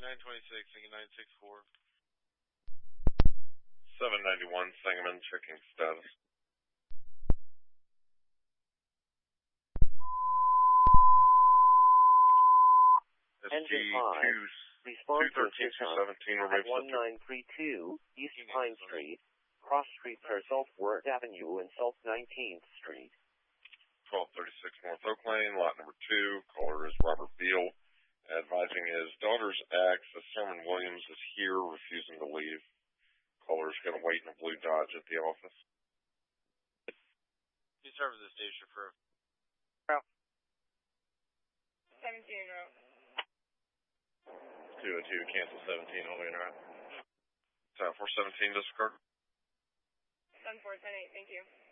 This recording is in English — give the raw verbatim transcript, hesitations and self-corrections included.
nine twenty-six, thinking nine six four. seven ninety-one, Sangamon, checking status. Engine five, respond to pickup at one nine three two East Pine Street, Cross Street near Southwark Avenue and South nineteenth Street. twelve thirty-six North Oak Lane, lot number two. Caller is Robert Beal, advising his daughter's ex, Sermon Williams, is here, refusing to leave. Caller is going to wait in a blue Dodge at the office. You serve as the station for seventeen route. two oh two, cancel seventeen, only route. ten four seventeen, discard. ten four ten eight, thank you.